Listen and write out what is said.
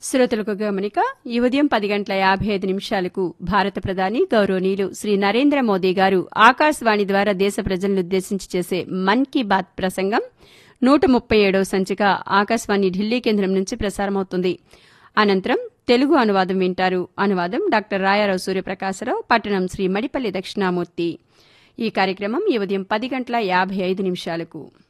శ్రోతలకు గమనిక ఈ ఉదయం 10:55 భారత ప్రధాని గౌరవనీయులు శ్రీ నరేంద్ర మోదీ గారు ఆకాశవాణి ద్వారా దేశ ప్రజలనుద్దేశించి చేసే మన్ కీ బాత్ ప్రసంగం 137వ సంచిక ఆకాశవాణి ఢిల్లీ కేంద్రం నుంచి ప్రసారమవుతుంది. అనంతరం తెలుగు అనువాదం వింటారు. అనువాదం డాక్టర్ రాయారావు సూర్యప్రకాశరావు, పట్టణం శ్రీ మడిపల్లి దక్షిణామూర్తి. ఈ కార్యక్రమం ఈ ఉదయం 10:55